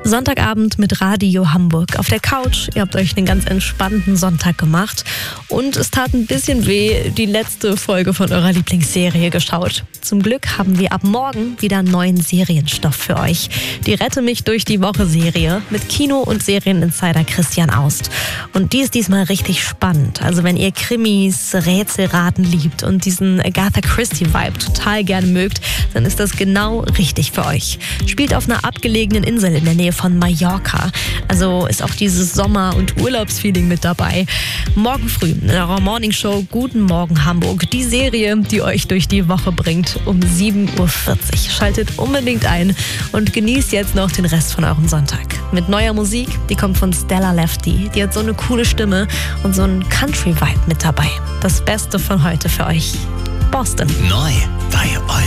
Sonntagabend mit Radio Hamburg auf der Couch. Ihr habt euch einen ganz entspannten Sonntag gemacht und es tat ein bisschen weh, die letzte Folge von eurer Lieblingsserie geschaut. Zum Glück haben wir ab morgen wieder neuen Serienstoff für euch. Die Rette mich durch die Woche-Serie mit Kino- und Serieninsider Christian Aust. Und die ist diesmal richtig spannend. Also wenn ihr Krimis, Rätselraten liebt und diesen Agatha Christie-Vibe total gerne mögt, dann ist das genau richtig für euch. Spielt auf einer abgelegenen Insel in der Nähe von Mallorca. Also ist auch dieses Sommer- und Urlaubsfeeling mit dabei. Morgen früh in eurer Morningshow Guten Morgen Hamburg. Die Serie, die euch durch die Woche bringt, um 7.40 Uhr. Schaltet unbedingt ein und genießt jetzt noch den Rest von eurem Sonntag. Mit neuer Musik, die kommt von Stella Lefty. Die hat so eine coole Stimme und so einen Country-Vibe mit dabei. Das Beste von heute für euch. Boston. Neu bei